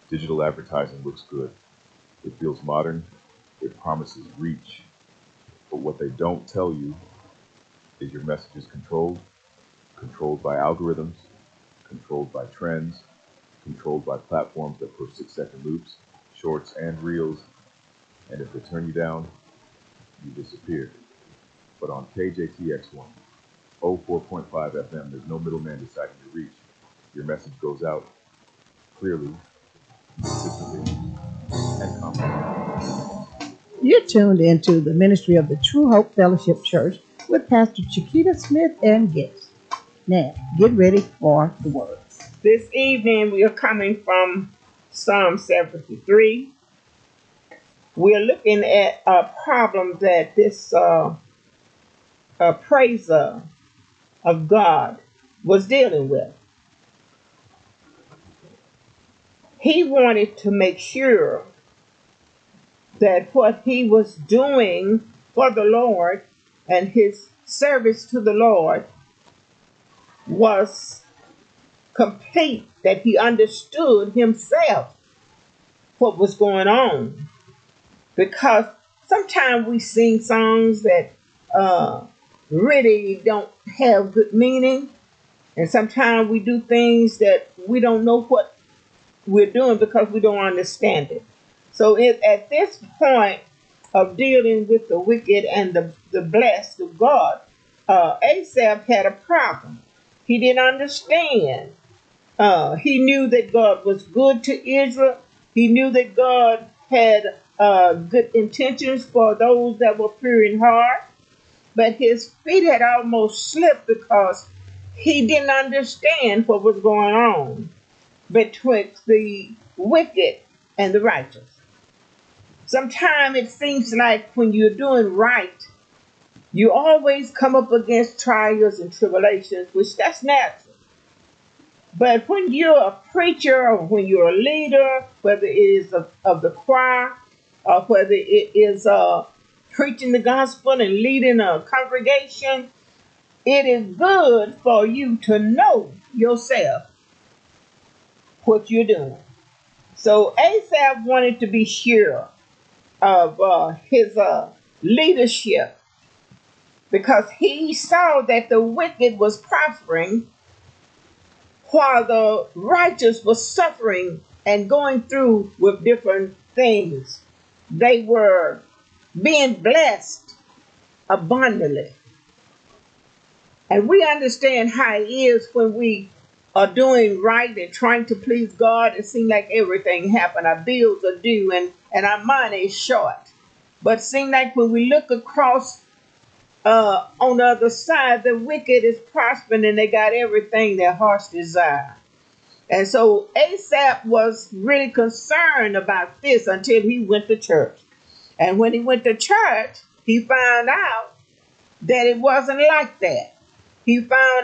Digital advertising looks good. It feels modern. It promises reach. But what they don't tell you is your message is controlled by algorithms, controlled by trends, controlled by platforms that push 6-second loops, shorts, and reels. And if they turn you down, you disappear. But on KJTX1, 04.5 FM, there's no middleman deciding your reach. Your message goes out clearly, consistently, and confidently. You're tuned into the ministry of the True Hope Fellowship Church with Pastor Chiquita Smith and guests. Now, get ready for the word. This evening we are coming from Psalm 73. We're looking at a problem that this praiser of God was dealing with. He wanted to make sure that what he was doing for the Lord and his service to the Lord was complete, that he understood himself what was going on. Because sometimes we sing songs that really don't have good meaning, and sometimes we do things that we don't know what we're doing because we don't understand it. So at this point of dealing with the wicked and the blessed of God, Asaph had a problem. He didn't understand. He knew that God was good to Israel. He knew that God had good intentions for those that were pure in heart. But his feet had almost slipped because he didn't understand what was going on betwixt the wicked and the righteous. Sometimes it seems like when you're doing right, you always come up against trials and tribulations, which that's natural. But when you're a preacher or when you're a leader, whether it is of the choir or whether it is preaching the gospel and leading a congregation, it is good for you to know yourself what you're doing. So Asaph wanted to be sure of his leadership because he saw that the wicked was prospering while the righteous was suffering and going through with different things. They were being blessed abundantly. And we understand how it is when we are doing right and trying to please God. It seems like everything happen. Our bills are due and our money is short. But it seems like when we look across on the other side, the wicked is prospering and they got everything their hearts desire. And so Asaph was really concerned about this until he went to church. And when he went to church, he found out that it wasn't like that. He found